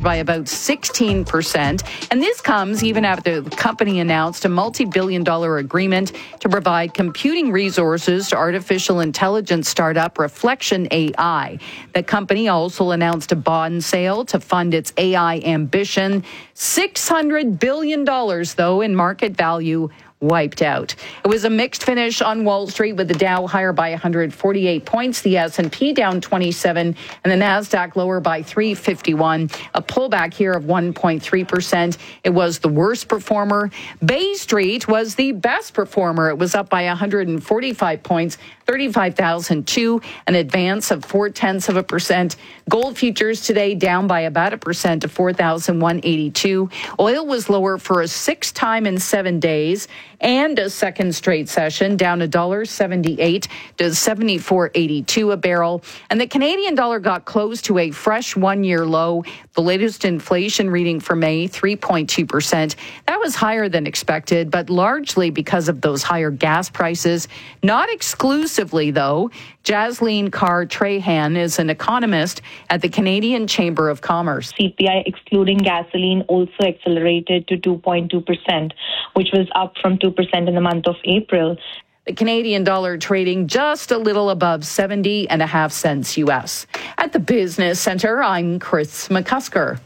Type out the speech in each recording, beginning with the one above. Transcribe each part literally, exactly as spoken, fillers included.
by about sixteen percent. And this comes even after the company announced a multi-billion dollar agreement to provide computing resources to artificial intelligence startup Reflection A I. The company also announced a bond sale to fund its A I ambition. six hundred billion dollars, though, in market value wiped out. It was a mixed finish on Wall Street, with the Dow higher by one hundred forty-eight points, the S and P down twenty-seven, and the Nasdaq lower by three fifty-one. A pullback here of one point three percent. It was the worst performer. Bay Street was the best performer. It was up by one hundred forty-five points, thirty-five thousand two, an advance of four tenths of a percent. Gold futures today down by about a percent to four thousand one hundred eighty-two. Oil was lower for a sixth time in seven days. And a second straight session, down one dollar seventy-eight to seventy-four eighty-two a barrel. And the Canadian dollar got close to a fresh one-year low. The latest inflation reading for May, three point two percent. That was higher than expected, but largely because of those higher gas prices. Not exclusively, though. Jasleen Carr-Trahan is an economist at the Canadian Chamber of Commerce. C P I excluding gasoline also accelerated to two point two percent, which was up from two percent in the month of April. The Canadian dollar trading just a little above seventy and a half cents U S. At the Business Center, I'm Chris McCusker.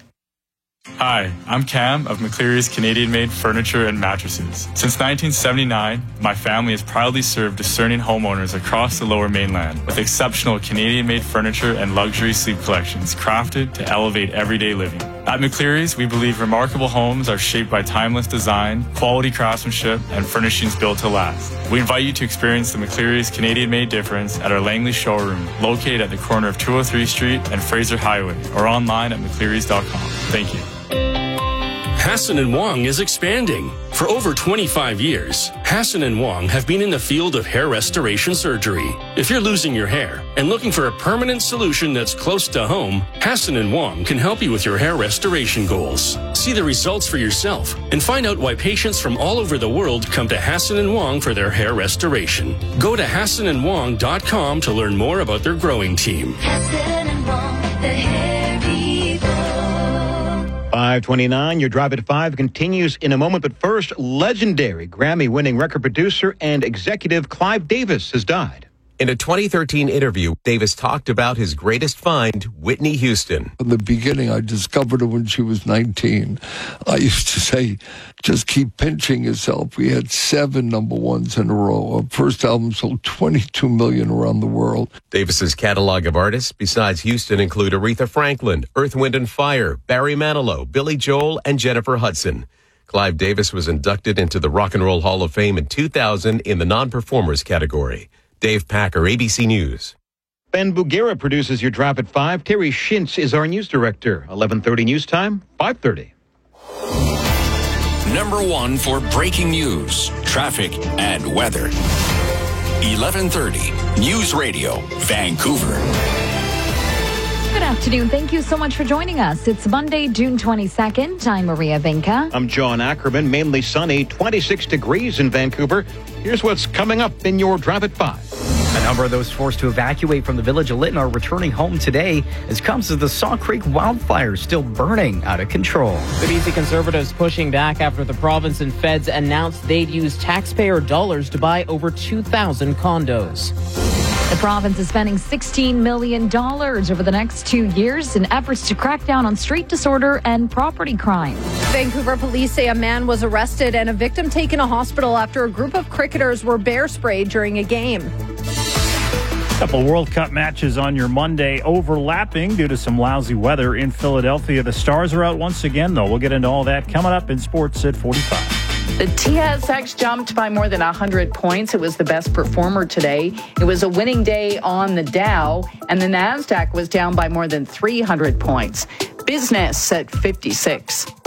Hi, I'm Cam of McCleary's Canadian-made furniture and mattresses. Since nineteen seventy-nine, my family has proudly served discerning homeowners across the Lower Mainland with exceptional Canadian-made furniture and luxury sleep collections crafted to elevate everyday living. At McCleary's, we believe remarkable homes are shaped by timeless design, quality craftsmanship, and furnishings built to last. We invite you to experience the McCleary's Canadian-made difference at our Langley showroom, located at the corner of two oh three Street and Fraser Highway, or online at mcclearys dot com. Thank you. Hassan and Wong is expanding. For over twenty-five years, Hassan and Wong have been in the field of hair restoration surgery. If you're losing your hair and looking for a permanent solution that's close to home, Hassan and Wong can help you with your hair restoration goals. See the results for yourself and find out why patients from all over the world come to Hassan and Wong for their hair restoration. Go to hassan and wong dot com to learn more about their growing team. Hassan and Wong, the hair people. five twenty-nine, your Drive at five continues in a moment. But first, legendary Grammy-winning record producer and executive Clive Davis has died. In a twenty thirteen interview, Davis talked about his greatest find, Whitney Houston. In the beginning, I discovered her when she was nineteen. I used to say, just keep pinching yourself. We had seven number ones in a row. Our first album sold twenty-two million around the world. Davis's catalog of artists besides Houston include Aretha Franklin, Earth, Wind and Fire, Barry Manilow, Billy Joel, and Jennifer Hudson. Clive Davis was inducted into the Rock and Roll Hall of Fame in two thousand in the non-performers category. Dave Packer, A B C News. Ben Bugera produces your Drive at five. Terry Shintz is our news director. eleven thirty news time, five thirty. Number one for breaking news, traffic, and weather. eleven thirty News Radio, Vancouver. Good afternoon. Thank you so much for joining us. It's Monday, June twenty-second. I'm Maria Vinca. I'm John Ackerman. Mainly sunny, twenty-six degrees in Vancouver. Here's what's coming up in your Drive at five. A number of those forced to evacuate from the village of Lytton are returning home today, as comes as the Saw Creek wildfires still burning out of control. The B C Conservatives pushing back after the province and feds announced they'd use taxpayer dollars to buy over two thousand condos. The province is spending sixteen million dollars over the next two years in efforts to crack down on street disorder and property crime. Vancouver police say a man was arrested and a victim taken to hospital after a group of cricketers were bear sprayed during a game. Couple World Cup matches on your Monday overlapping due to some lousy weather in Philadelphia. The Stars are out once again, though. We'll get into all that coming up in sports at forty-five. The T S X jumped by more than one hundred points. It was the best performer today. It was a winning day on the Dow, and the Nasdaq was down by more than three hundred points. Business at fifty-six.